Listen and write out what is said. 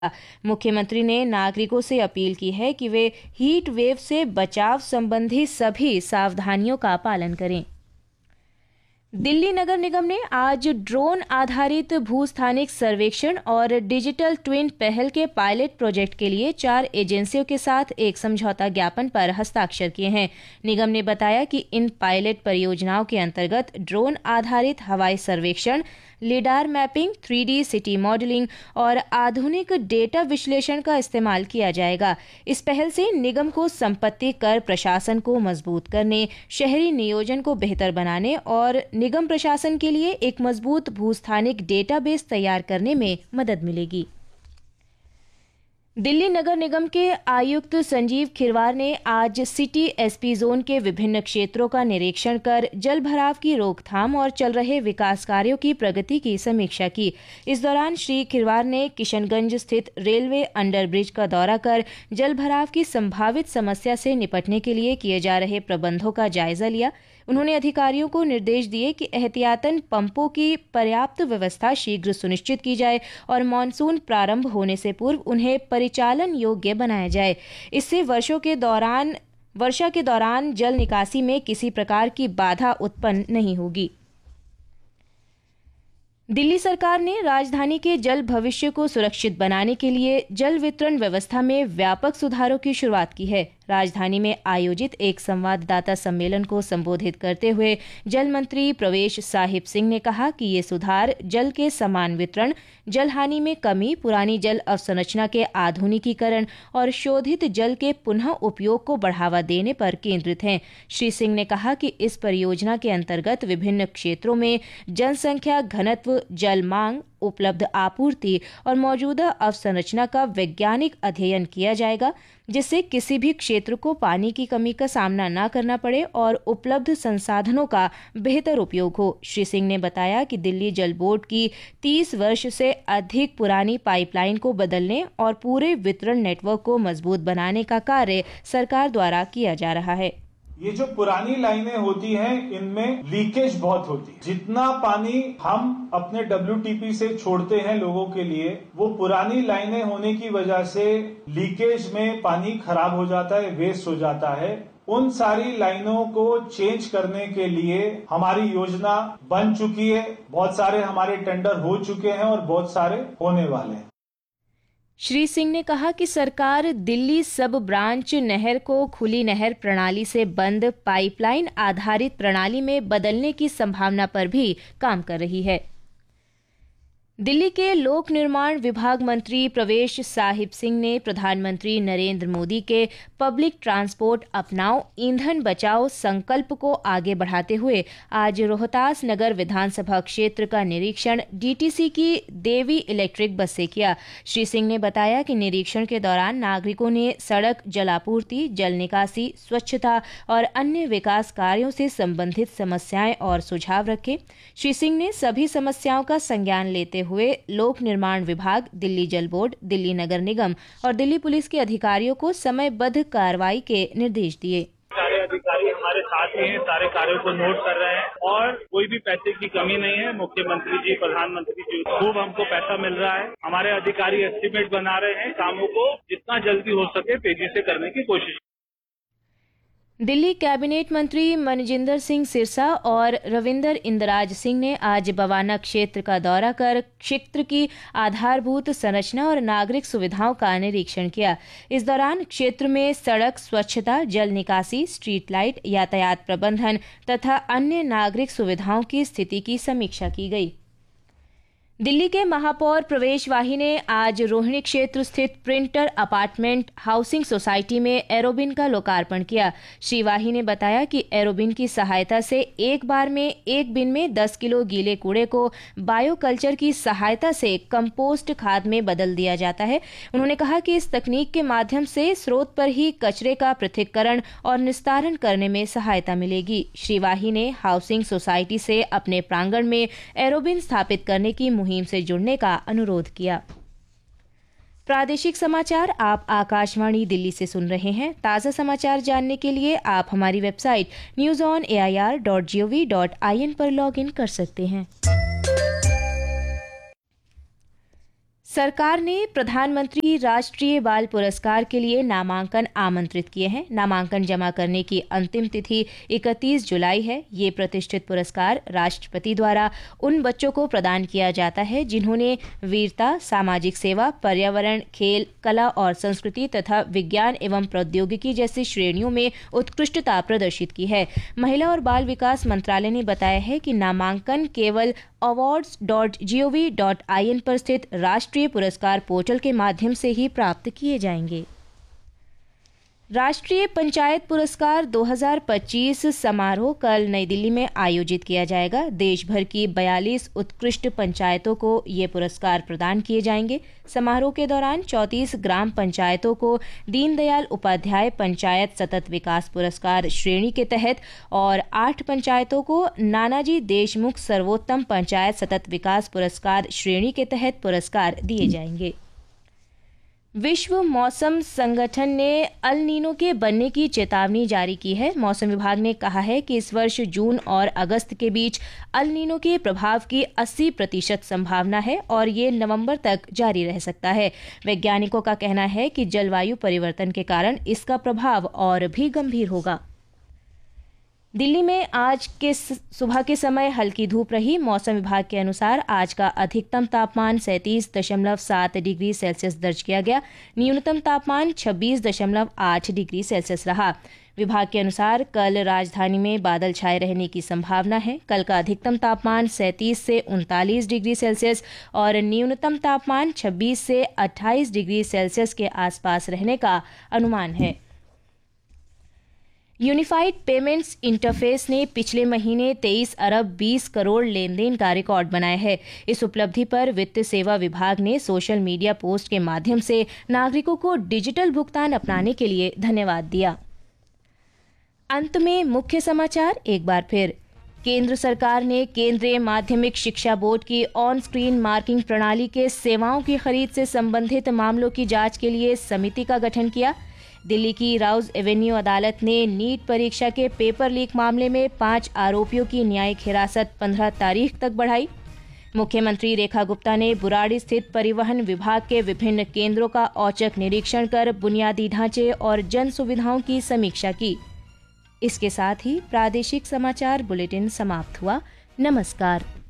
मुख्यमंत्री ने नागरिकों से अपील की है कि वे हीट वेव से बचाव संबंधी सभी सावधानियों का पालन करें। दिल्ली नगर निगम ने आज ड्रोन आधारित भूस्थानिक सर्वेक्षण और डिजिटल ट्विन पहल के पायलट प्रोजेक्ट के लिए 4 एजेंसियों के साथ एक समझौता ज्ञापन पर हस्ताक्षर किए हैं। निगम ने बताया कि इन पायलट परियोजनाओं के अंतर्गत ड्रोन आधारित हवाई सर्वेक्षण, lidar mapping, 3D city modelling और आधुनिक डेटा विश्लेषण का इस्तेमाल किया जाएगा। इस पहल से निगम को संपत्ति कर प्रशासन को मजबूत करने, शहरी नियोजन को बेहतर बनाने और निगम प्रशासन के लिए एक मजबूत भूस्थानिक डेटाबेस तैयार करने में मदद मिलेगी। दिल्ली नगर निगम के आयुक्त संजीव खिरवार ने आज सिटी एसपी जोन के विभिन्न क्षेत्रों का निरीक्षण कर जल भराव की रोकथाम और चल रहे विकास कार्यों की प्रगति की समीक्षा की। इस दौरान श्री खिरवार ने किशनगंज स्थित रेलवे अंडरब्रिज का दौरा कर जल भराव की संभावित समस्या से निपटने के लिए किए जा रहे प्रबंधों का जायजा लिया। उन्होंने अधिकारियों को निर्देश दिए कि एहतियातन पंपों की पर्याप्त व्यवस्था शीघ्र सुनिश्चित की जाए और मानसून प्रारंभ होने से पूर्व उन्हें परिचालन योग्य बनाया जाए। इससे वर्षा के दौरान जल निकासी में किसी प्रकार की बाधा उत्पन्न नहीं होगी। दिल्ली सरकार ने राजधानी के जल भविष्य को सुरक्षित बनाने के लिए जल वितरण व्यवस्था में व्यापक सुधारों की शुरुआत की है। राजधानी में आयोजित एक संवाददाता सम्मेलन को संबोधित करते हुए जल मंत्री प्रवेश साहिब सिंह ने कहा कि ये सुधार जल के समान वितरण, जल हानि में कमी, पुरानी जल अवसंरचना के आधुनिकीकरण और शोधित जल के पुनः उपयोग को बढ़ावा देने पर केंद्रित हैं। श्री सिंह ने कहा कि इस परियोजना के अंतर्गत विभिन्न क्षेत्रों में जनसंख्या घनत्व, जल मांग, उपलब्ध आपूर्ति और मौजूदा अवसंरचना का वैज्ञानिक अध्ययन किया जाएगा, जिससे किसी भी क्षेत्र को पानी की कमी का सामना न करना पड़े और उपलब्ध संसाधनों का बेहतर उपयोग हो। श्री सिंह ने बताया कि दिल्ली जल बोर्ड की 30 वर्ष से अधिक पुरानी पाइपलाइन को बदलने और पूरे वितरण नेटवर्क को मजबूत बनाने का कार्य सरकार द्वारा किया जा रहा है। ये जो पुरानी लाइनें होती हैं, इनमें लीकेज बहुत होती है। जितना पानी हम अपने WTP से छोड़ते हैं लोगों के लिए, वो पुरानी लाइनें होने की वजह से लीकेज में पानी खराब हो जाता है, वेस्ट हो जाता है। उन सारी लाइनों को चेंज करने के लिए हमारी योजना बन चुकी है। बहुत सारे हमारे टेंडर हो चुके हैं और बहुत सारे होने वाले हैं। श्री सिंह ने कहा कि सरकार दिल्ली सब ब्रांच नहर को खुली नहर प्रणाली से बंद पाइपलाइन आधारित प्रणाली में बदलने की संभावना पर भी काम कर रही है। दिल्ली के लोक निर्माण विभाग मंत्री प्रवेश साहिब सिंह ने प्रधानमंत्री नरेंद्र मोदी के पब्लिक ट्रांसपोर्ट अपनाओ, ईंधन बचाओ संकल्प को आगे बढ़ाते हुए आज रोहतास नगर विधानसभा क्षेत्र का निरीक्षण डीटीसी की देवी इलेक्ट्रिक बस से किया। श्री सिंह ने बताया कि निरीक्षण के दौरान नागरिकों ने सड़क, जलापूर्ति, जल निकासी, स्वच्छता और अन्य विकास कार्यों से संबंधित समस्याएं और सुझाव रखे। श्री सिंह ने सभी समस्याओं का संज्ञान लेते हुए लोक निर्माण विभाग, दिल्ली जल बोर्ड, दिल्ली नगर निगम और दिल्ली पुलिस के अधिकारियों को समयबद्ध कार्रवाई के निर्देश दिए। सारे अधिकारी हमारे साथ ही हैं, सारे कार्यों को नोट कर रहे हैं और कोई भी पैसे की कमी नहीं है। मुख्यमंत्री जी, प्रधानमंत्री जी, खूब हमको पैसा मिल रहा है। हमारे अधिकारी एस्टीमेट बना रहे हैं, कामों को जितना जल्दी हो सके तेजी से करने की कोशिश। दिल्ली कैबिनेट मंत्री मनजिंदर सिंह सिरसा और रविंदर इंदराज सिंह ने आज बवाना क्षेत्र का दौरा कर क्षेत्र की आधारभूत संरचना और नागरिक सुविधाओं का निरीक्षण किया। इस दौरान क्षेत्र में सड़क, स्वच्छता, जल निकासी, स्ट्रीट लाइट, यातायात प्रबंधन तथा अन्य नागरिक सुविधाओं की स्थिति की समीक्षा की गई। दिल्ली के महापौर प्रवेश वाही ने आज रोहिणी क्षेत्र स्थित प्रिंटर अपार्टमेंट हाउसिंग सोसाइटी में एरोबिन का लोकार्पण किया। श्री वाही ने बताया कि एरोबिन की सहायता से एक बार में एक बिन में 10 किलो गीले कूड़े को बायोकल्चर की सहायता से कंपोस्ट खाद में बदल दिया जाता है। उन्होंने कहा कि इस तकनीक के माध्यम से स्रोत पर ही कचरे का पृथक्करण और निस्तारण करने में सहायता मिलेगी। श्री वाही ने हाउसिंग सोसाइटी से अपने प्रांगण में एरोबिन स्थापित करने की मुहिम से जुड़ने का अनुरोध किया। प्रादेशिक समाचार आप आकाशवाणी दिल्ली से सुन रहे हैं। ताज़ा समाचार जानने के लिए आप हमारी वेबसाइट newsonair.gov.in पर लॉग इन कर सकते हैं। सरकार ने प्रधानमंत्री राष्ट्रीय बाल पुरस्कार के लिए नामांकन आमंत्रित किए हैं। नामांकन जमा करने की अंतिम तिथि 31 जुलाई है। ये प्रतिष्ठित पुरस्कार राष्ट्रपति द्वारा उन बच्चों को प्रदान किया जाता है जिन्होंने वीरता, सामाजिक सेवा, पर्यावरण, खेल, कला और संस्कृति तथा विज्ञान एवं प्रौद्योगिकी जैसी श्रेणियों में उत्कृष्टता प्रदर्शित की है। महिला और बाल विकास मंत्रालय ने बताया है कि नामांकन केवल awards.gov.in पर स्थित राष्ट्रीय पुरस्कार पोर्टल के माध्यम से ही प्राप्त किए जाएंगे। राष्ट्रीय पंचायत पुरस्कार 2025 समारोह कल नई दिल्ली में आयोजित किया जाएगा। देश भर की 42 उत्कृष्ट पंचायतों को ये पुरस्कार प्रदान किए जाएंगे। समारोह के दौरान 34 ग्राम पंचायतों को दीनदयाल उपाध्याय पंचायत सतत विकास पुरस्कार श्रेणी के तहत और 8 पंचायतों को नानाजी देशमुख सर्वोत्तम पंचायत सतत विकास पुरस्कार श्रेणी के तहत पुरस्कार दिए जाएंगे। विश्व मौसम संगठन ने अल नीनो के बनने की चेतावनी जारी की है। मौसम विभाग ने कहा है कि इस वर्ष जून और अगस्त के बीच अल नीनो के प्रभाव की 80% संभावना है और ये नवंबर तक जारी रह सकता है। वैज्ञानिकों का कहना है कि जलवायु परिवर्तन के कारण इसका प्रभाव और भी गंभीर होगा। दिल्ली में आज के सुबह के समय हल्की धूप रही। मौसम विभाग के अनुसार आज का अधिकतम तापमान 37.7 डिग्री सेल्सियस दर्ज किया गया। न्यूनतम तापमान 26.8 डिग्री सेल्सियस रहा। विभाग के अनुसार कल राजधानी में बादल छाए रहने की संभावना है। कल का अधिकतम तापमान 37 से 39 डिग्री सेल्सियस और न्यूनतम तापमान 26 से 28 डिग्री सेल्सियस के आसपास रहने का अनुमान है। यूनिफाइड पेमेंट्स इंटरफेस ने पिछले महीने 23 अरब 20 करोड़ लेनदेन का रिकॉर्ड बनाया है। इस उपलब्धि पर वित्त सेवा विभाग ने सोशल मीडिया पोस्ट के माध्यम से नागरिकों को डिजिटल भुगतान अपनाने के लिए धन्यवाद दिया। अंत में मुख्य समाचार एक बार फिर। केंद्र सरकार ने केंद्रीय माध्यमिक शिक्षा बोर्ड की ऑन स्क्रीन मार्किंग प्रणाली के सेवाओं की खरीद से संबंधित मामलों की जांच के लिए समिति का गठन किया। दिल्ली की राउज एवेन्यू अदालत ने नीट परीक्षा के पेपर लीक मामले में 5 आरोपियों की न्यायिक हिरासत 15 तारीख तक बढ़ाई। मुख्यमंत्री रेखा गुप्ता ने बुराड़ी स्थित परिवहन विभाग के विभिन्न केंद्रों का औचक निरीक्षण कर बुनियादी ढांचे और जन सुविधाओं की समीक्षा की। इसके साथ ही प्रादेशिक समाचार बुलेटिन समाप्त हुआ। नमस्कार।